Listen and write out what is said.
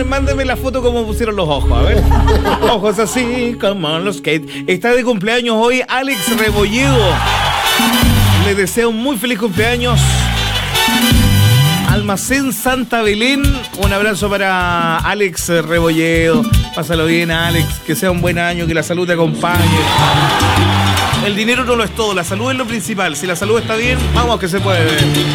mándeme la foto como pusieron los ojos, a ver. Ojos así, como los Kate. Está de cumpleaños hoy Alex Rebolledo. Le deseo un muy feliz cumpleaños. Almacén Santa Belén. Un abrazo para Alex Rebolledo. Pásalo bien, Alex. Que sea un buen año, que la salud te acompañe. El dinero no lo es todo, la salud es lo principal. Si la salud está bien, vamos que se puede.